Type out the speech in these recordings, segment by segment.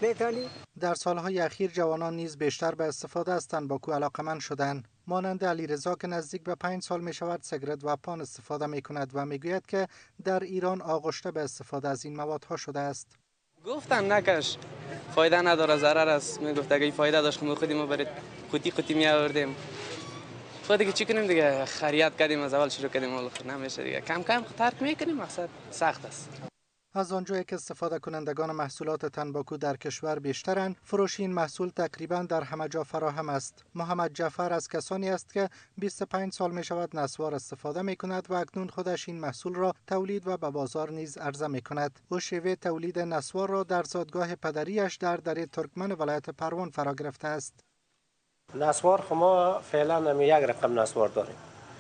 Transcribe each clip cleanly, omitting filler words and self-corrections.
میتونی؟ در سالهای اخیر جوانان نیز بیشتر به استفاده از تنباکو علاقمند شدند. مانند علیرضا که نزدیک به 5 سال می شود سیگرت و پان استفاده می کند و می گوید که در ایران آغشته به استفاده از این موادها شده است. گفتم نکش، فایده نداره، ضرر است. میگفت اگه فایده داشت خود ما برید قوطی می آوردیم. خود دیگه چی کنیم دیگه، خرید کردیم، از اول شروع کردیم، ولی نمیشه دیگه، کم کم ترک میکنیم، مقصد سخت است. از آنجایی که استفاده کنندگان محصولات تنباکو در کشور بیشترند، فروش این محصول تقریبا در همه جا فراهم است. محمد جعفر از کسانی است که 25 سال می شود نسوار استفاده می کند و اکنون خودش این محصول را تولید و به بازار نیز عرضه می کند. او شیوه تولید نسوار را در زادگاه پدریش در دره ترکمن ولایت پروان فرا گرفته است. نسوار ما فعلا یک رقم نسوار داریم.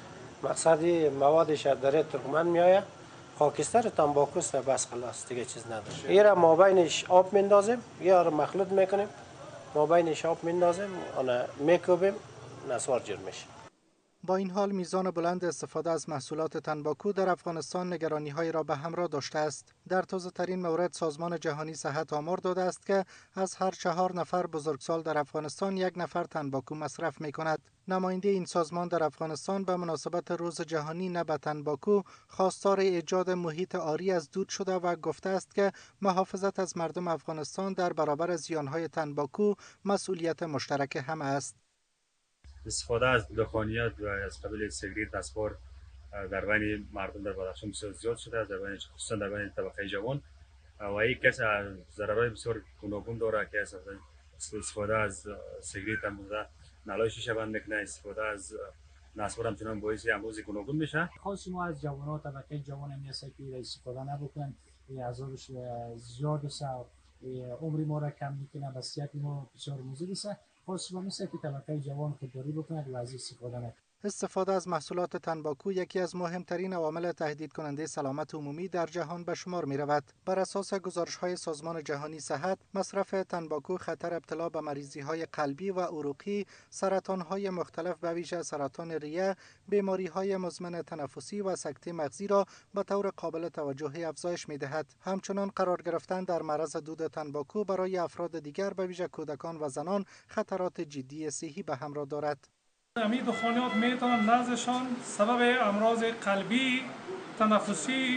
مقصدی موادش از دره ترکمن میآید، خاکستر تنباکو است، بس خلاص دیگه چیز نداره. ایرا ما بینش آب میندازیم یا مخلوط میکنیم، ما بینش آب میندازیم، آن میکوبیم، نسوار جور میشه. با این حال میزان بلند استفاده از محصولات تنباکو در افغانستان نگرانی‌های را به همراه داشته است. در تازه‌ترین مورد سازمان جهانی صحت آمار داده است که از هر 4 نفر بزرگسال در افغانستان 1 نفر تنباکو مصرف می‌کند. نماینده این سازمان در افغانستان به مناسبت روز جهانی نه به تنباکو خواستار ایجاد محیط عاری از دود شده و گفته است که محافظت از مردم افغانستان در برابر زیان‌های تنباکو مسئولیت مشترک همه است. استفاده از دخانیات و از قبیل سیگریت نسوار در بین مردم در بدخشان بسیار زیاد شده است، در بین خصوصا در بین طبقه جوان و این کس ضررهای بسیار گوناگون داره که استفاده از سیگریت هم نالای شیشه بند میکنه، استفاده از نسوار هم چنان باعث امراض گوناگون میشه. خاص ما از جوانان طبقه جوان میشه که استفاده نبکنن، ازش زیاد است، عمر ما را کم میکنه، وضعیت ما بسیار موزه است. خاص ما میشه که طبقه جوان خودداری بکنه و از استفاده نکنه. استفاده از محصولات تنباکو یکی از مهمترین عوامل تهدید کننده سلامت عمومی در جهان به شمار می رود. بر اساس گزارش‌های سازمان جهانی صحت، مصرف تنباکو خطر ابتلا به مریضی‌های قلبی و عروقی، سرطان‌های مختلف به ویژه سرطان ریه، بیماری‌های مزمن تنفسی و سکته مغزی را به طور قابل توجهی افزایش می‌دهد. همچنان قرار گرفتن در معرض دود تنباکو برای افراد دیگر به ویژه کودکان و زنان خطرات جدی صحی به همراه دارد. این دخانیات میتونن نزدشان سبب امراض قلبی، تنفسی،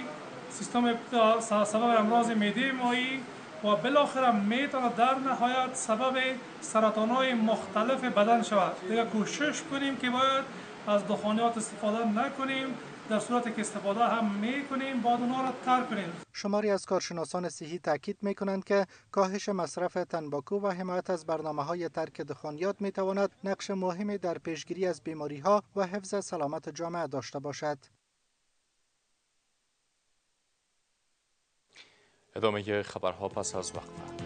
سبب امراض معده مایی و بالاخره میتونه در نهایت سبب سرطان‌های مختلف بدن شود. دیگه کوشش کنیم که باید از دخانیات استفاده نکنیم، در صورتی که استفاده هم میکنیم باید اونها را ترک کنیم. شماری از کارشناسان صحی تاکید می‌کنند که کاهش مصرف تنباکو و حمایت از برنامه‌های ترک دخانیات می‌تواند نقش مهمی در پیشگیری از بیماری‌ها و حفظ سلامت جامعه داشته باشد. ادامه خبرها پس از وقفه.